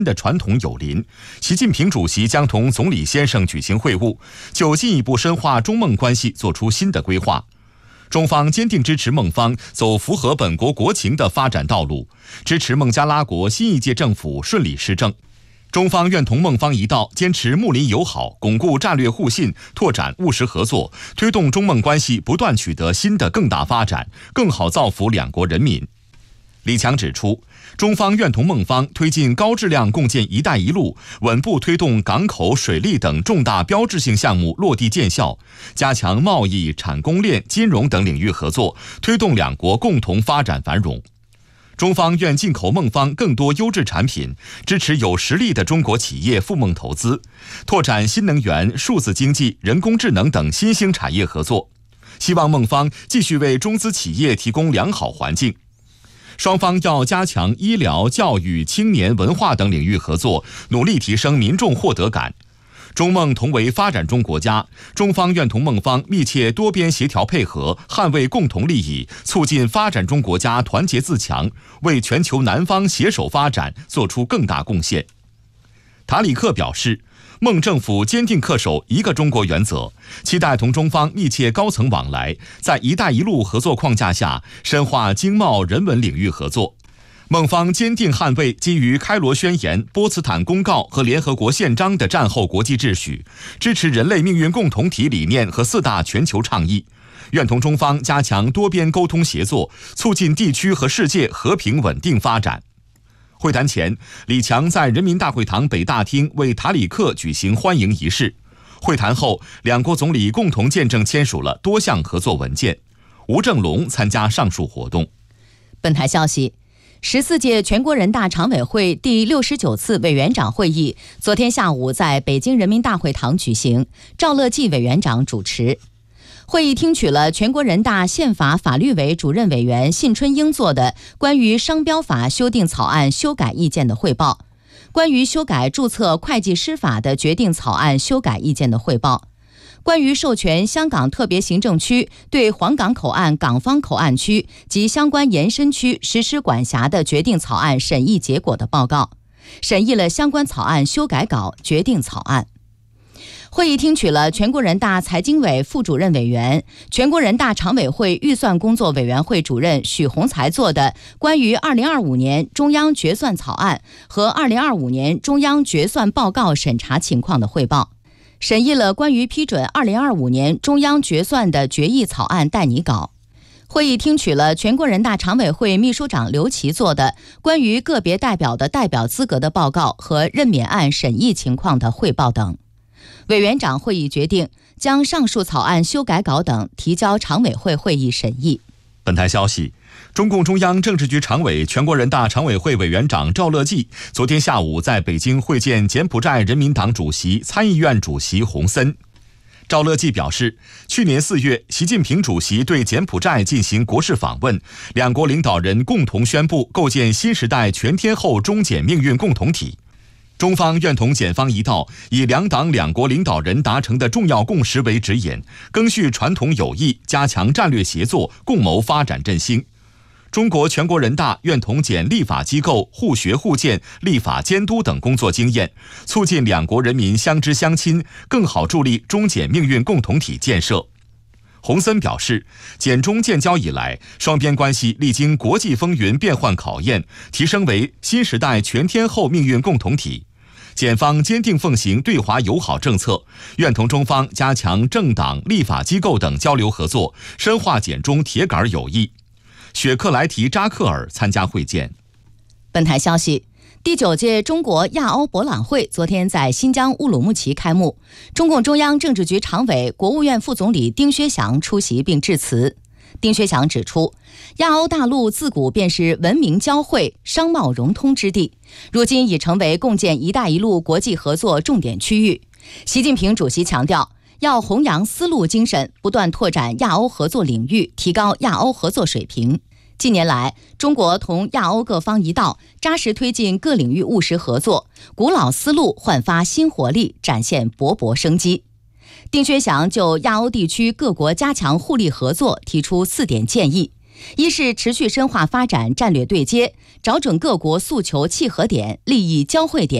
的传统友邻，习近平主席将同总理先生举行会晤，就进一步深化中孟关系作出新的规划。中方坚定支持孟方走符合本国国情的发展道路，支持孟加拉国新一届政府顺利施政。中方愿同孟方一道，坚持睦邻友好，巩固战略互信，拓展务实合作，推动中孟关系不断取得新的更大发展，更好造福两国人民。李强指出，中方愿同孟方推进高质量共建“一带一路”，稳步推动港口、水利等重大标志性项目落地见效，加强贸易、产供链、金融等领域合作，推动两国共同发展繁荣。中方愿进口孟方更多优质产品，支持有实力的中国企业赴孟投资，拓展新能源、数字经济、人工智能等新兴产业合作。希望孟方继续为中资企业提供良好环境。双方要加强医疗、教育、青年、文化等领域合作，努力提升民众获得感。中孟同为发展中国家，中方愿同孟方密切多边协调配合，捍卫共同利益，促进发展中国家团结自强，为全球南方携手发展做出更大贡献。塔里克表示，孟政府坚定恪守一个中国原则，期待同中方密切高层往来，在“一带一路”合作框架下深化经贸、人文领域合作。孟方坚定捍卫基于开罗宣言、波茨坦公告和联合国宪章的战后国际秩序，支持人类命运共同体理念和4大全球倡议，愿同中方加强多边沟通协作，促进地区和世界和平稳定发展。会谈前，李强在人民大会堂北大厅为塔里克举行欢迎仪式。会谈后，两国总理共同见证签署了多项合作文件。吴正龙参加上述活动。 本台消息，14届全国人大常委会第69次委员长会议昨天下午在北京人民大会堂举行，赵乐际委员长主持。会议听取了全国人大宪法法律委主任委员信春英作的关于商标法修订草案修改意见的汇报，关于修改注册会计师法的决定草案修改意见的汇报，关于授权香港特别行政区对黄港口岸港方口岸区及相关延伸区实施管辖的决定草案审议结果的报告，审议了相关草案修改稿、决定草案。会议听取了全国人大财经委副主任委员、全国人大常委会预算工作委员会主任许宏才作的关于2025年中央决算草案和2025年中央决算报告审查情况的汇报，审议了关于批准2025年中央决算的决议草案代拟稿。会议听取了全国人大常委会秘书长刘奇作的关于个别代表的代表资格的报告和任免案审议情况的汇报等。委员长会议决定将上述草案修改稿等提交常委会会议审议。 本台消息，中共中央政治局常委、全国人大常委会委员长赵乐际昨天下午在北京会见柬埔寨人民党主席、参议院主席洪森。赵乐际表示，去年4月，习近平主席对柬埔寨进行国事访问，两国领导人共同宣布构建新时代全天候中柬命运共同体。中方愿同柬方一道，以两党两国领导人达成的重要共识为指引，赓续传统友谊，加强战略协作，共谋发展振兴。中国全国人大愿同柬立法机构互学互鉴、立法监督等工作经验，促进两国人民相知相亲，更好助力中柬命运共同体建设。洪森表示，柬中建交以来，双边关系历经国际风云变幻考验，提升为新时代全天候命运共同体。柬方坚定奉行对华友好政策，愿同中方加强政党、立法机构等交流合作，深化柬中铁杆友谊。雪克莱提扎克尔参加会见。 本台消息，第9届中国亚欧博览会昨天在新疆乌鲁木齐开幕，中共中央政治局常委、国务院副总理丁薛祥出席并致辞。丁薛祥指出，亚欧大陆自古便是文明交汇、商贸融通之地，如今已成为共建“一带一路”国际合作重点区域。习近平主席强调，要弘扬丝路精神，不断拓展亚欧合作领域，提高亚欧合作水平。近年来，中国同亚欧各方一道，扎实推进各领域务实合作，古老丝路焕发新活力，展现勃勃生机。丁薛祥就亚欧地区各国加强互利合作提出4点建议， 一是持续深化发展战略对接，找准各国诉求契合点、利益交汇点。